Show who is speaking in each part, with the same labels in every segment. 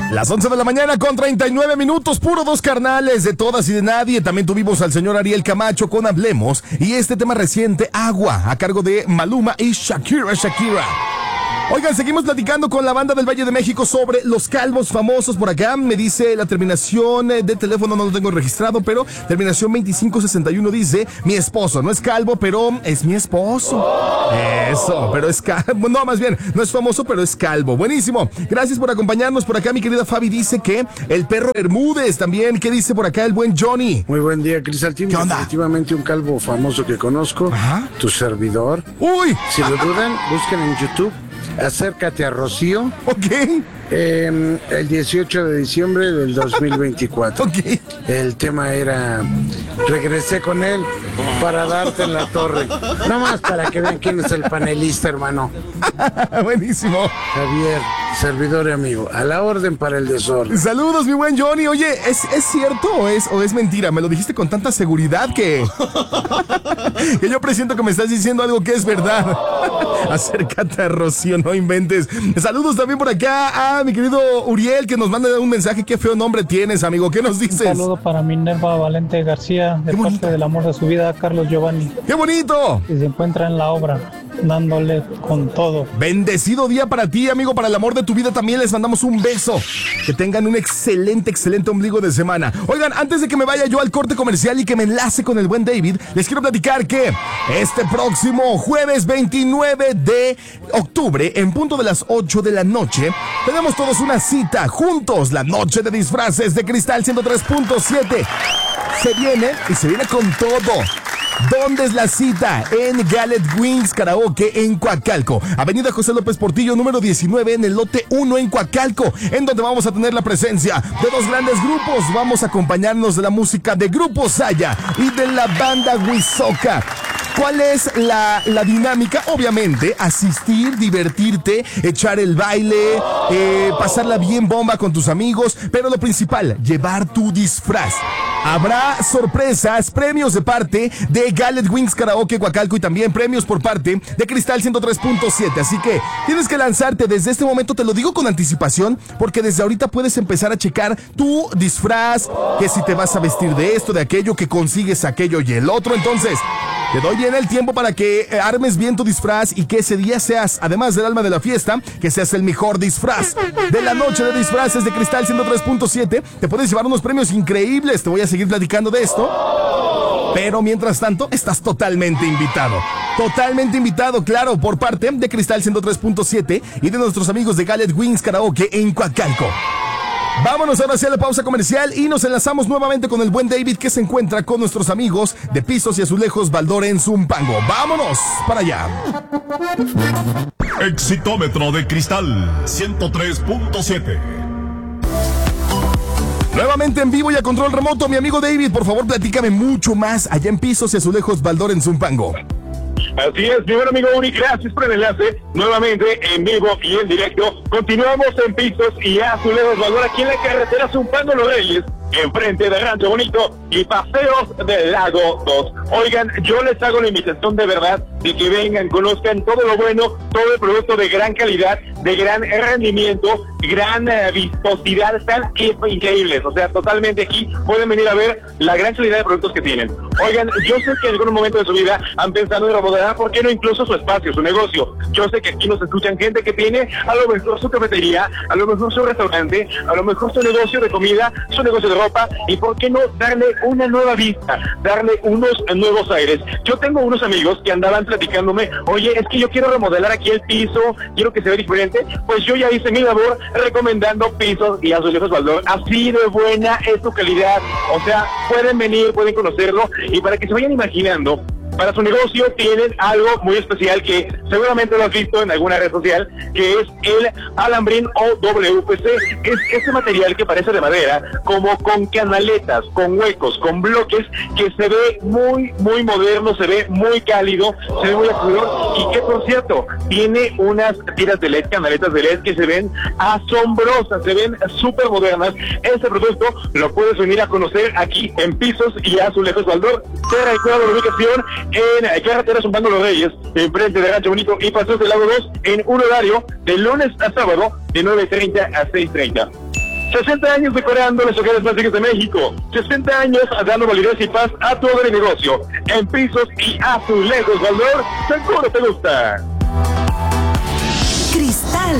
Speaker 1: Las 11 de la mañana con 39 minutos, puro dos carnales de todas y de nadie. También tuvimos al señor Ariel Camacho con Hablemos y este tema reciente, Agua, a cargo de Maluma y Shakira. Oigan, seguimos platicando con la banda del Valle de México sobre los calvos famosos. Por acá me dice la terminación de teléfono, no lo tengo registrado, pero terminación 2561 dice: mi esposo no es calvo, pero es mi esposo. Eso, pero es calvo. No, más bien, no es famoso, pero es calvo. Buenísimo. Gracias por acompañarnos. Por acá mi querida Fabi dice que el perro Bermúdez también. ¿Qué dice por acá el buen Johnny?
Speaker 2: Muy buen día, Cris Altín. Definitivamente un calvo famoso que conozco. Ajá. Tu servidor.
Speaker 1: Uy.
Speaker 2: Si lo dudan, busquen en YouTube. Acércate a Rocío.
Speaker 1: Ok.
Speaker 2: El 18 de diciembre del 2024.
Speaker 1: Ok.
Speaker 2: El tema era: regresé con él para darte en la torre. Nada más para que vean quién es el panelista, hermano.
Speaker 1: Buenísimo.
Speaker 2: Javier, servidor y amigo, a la orden para el desorden.
Speaker 1: Saludos, mi buen Johnny. Oye, ¿es cierto o es mentira? Me lo dijiste con tanta seguridad que yo presiento que me estás diciendo algo que es verdad. Acércate a Rocío, no inventes. Saludos también por acá a mi querido Uriel, que nos manda un mensaje. Qué feo nombre tienes, amigo. ¿Qué nos dices?
Speaker 3: Un saludo para Minerva Valente García, de parte del amor de su vida, Carlos Giovanni.
Speaker 1: ¡Qué bonito!
Speaker 3: Y se encuentra en la obra, dándole con todo.
Speaker 1: Bendecido día para ti, amigo, para el amor de tu vida también les mandamos un beso. Que tengan un excelente ombligo de semana. Oigan, antes de que me vaya yo al corte comercial y que me enlace con el buen David, les quiero platicar que este próximo jueves 29 de octubre, en punto de las 8 de la noche, tenemos todos una cita juntos, la noche de disfraces de Cristal 103.7. Se viene con todo. ¿Dónde es la cita? En Gallet Wings Karaoke en Coacalco, Avenida José López Portillo, número 19, en el lote 1 en Coacalco, en donde vamos a tener la presencia de dos grandes grupos. Vamos a acompañarnos de la música de Grupo Saya y de la banda Huizoca. ¿Cuál es la dinámica? Obviamente, asistir, divertirte, echar el baile, pasarla bien bomba con tus amigos, pero lo principal, llevar tu disfraz. Habrá sorpresas, premios de parte de Gallet Wings Karaoke Coacalco y también premios por parte de Cristal 103.7. Así que tienes que lanzarte desde este momento, te lo digo con anticipación, porque desde ahorita puedes empezar a checar tu disfraz, que si te vas a vestir de esto, de aquello, que consigues aquello y el otro. Entonces, te doy bien el tiempo para que armes bien tu disfraz y que ese día seas, además del alma de la fiesta, que seas el mejor disfraz de la noche de disfraces de Cristal 103.7. Te puedes llevar unos premios increíbles, te voy a seguir platicando de esto. Pero mientras tanto, estás totalmente invitado. Totalmente invitado, claro, por parte de Cristal 103.7 y de nuestros amigos de Gallet Wings Karaoke en Coacalco. Vámonos ahora hacia la pausa comercial y nos enlazamos nuevamente con el buen David, que se encuentra con nuestros amigos de Pisos y Azulejos Baldor en Zumpango. ¡Vámonos para allá!
Speaker 4: Exitómetro de Cristal 103.7.
Speaker 1: Nuevamente en vivo y a control remoto, mi amigo David, por favor platícame mucho más allá en Pisos y Azulejos Baldor en Zumpango.
Speaker 5: Así es, mi buen amigo Uri, gracias por el enlace, nuevamente en vivo y en directo. Continuamos en Pisos y Azulejos Baldor, aquí en la carretera Zumpango Los Reyes, enfrente de Rancho Bonito y Paseos del Lago 2. Oigan, yo les hago la invitación de verdad de que vengan, conozcan todo lo bueno, todo el producto de gran calidad, de gran rendimiento, gran vistosidad, están increíbles. O sea, totalmente aquí pueden venir a ver la gran calidad de productos que tienen. Oigan, yo sé que en algún momento de su vida han pensado en remodelar, ¿por qué no incluso su espacio, su negocio? Yo sé que aquí nos escuchan gente que tiene a lo mejor su cafetería, a lo mejor su restaurante, a lo mejor su negocio de comida, su negocio de ropa, y por qué no darle una nueva vista, darle unos nuevos aires. Yo tengo unos amigos que andaban platicándome: oye, es que yo quiero remodelar aquí el piso, quiero que se vea diferente. Pues yo ya hice mi labor recomendando Pisos y Azulejos Baldor. Así de buena es su calidad. O sea, pueden venir, pueden conocerlo, y para que se vayan imaginando, para su negocio tienen algo muy especial que seguramente lo has visto en alguna red social, que es el alambrín OWPC. Es ese material que parece de madera, como con canaletas, con huecos, con bloques, que se ve muy, muy moderno, se ve muy cálido, se ve muy acogedor, y que, por cierto, tiene unas tiras de LED, canaletas de LED, que se ven asombrosas, se ven súper modernas. Este producto lo puedes venir a conocer aquí en Pisos y Azulejos Baldor. Te recuerdo la ubicación en carretera Zumpango Los Reyes, enfrente de Rancho Bonito y Paseos del Lago 2, en un horario de lunes a sábado de 9:30 a 6:30. 60 años decorando los hogares plásticos de México. 60 años dando validez y paz a tu hogar y negocio. En pisos y azulejos, Baldor, seguro te gusta.
Speaker 6: Cristal.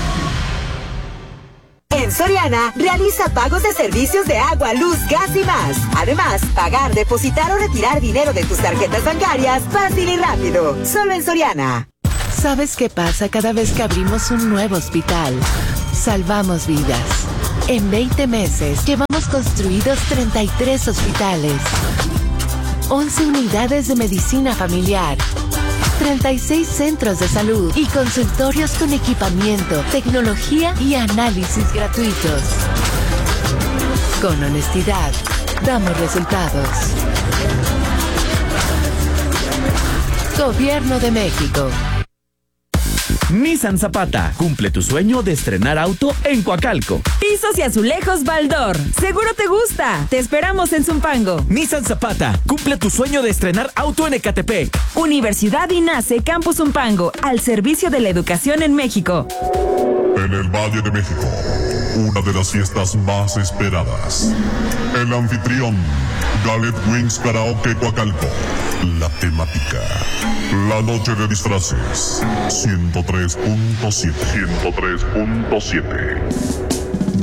Speaker 6: En Soriana, realiza pagos de servicios de agua, luz, gas y más. Además, pagar, depositar o retirar dinero de tus tarjetas bancarias fácil y rápido. Solo en Soriana.
Speaker 7: ¿Sabes qué pasa cada vez que abrimos un nuevo hospital? Salvamos vidas. En 20 meses llevamos construidos 33 hospitales, 11 unidades de medicina familiar, 36 centros de salud y consultorios con equipamiento, tecnología y análisis gratuitos. Con honestidad, damos resultados. Gobierno de México.
Speaker 8: Nissan Zapata, cumple tu sueño de estrenar auto en Coacalco.
Speaker 9: Pisos y azulejos Baldor, seguro te gusta. Te esperamos en Zumpango.
Speaker 8: Nissan Zapata, cumple tu sueño de estrenar auto en Ecatepec.
Speaker 9: Universidad INACE Campus Zumpango, al servicio de la educación en México.
Speaker 4: En el Valle de México, una de las fiestas más esperadas. El anfitrión, Gallet Wings Karaoke Coacalco. La temática, la noche de disfraces. 103.7. 103.7.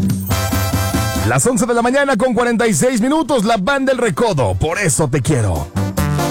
Speaker 1: Las 11 de la mañana con 46 minutos, la banda El Recodo, por eso te quiero.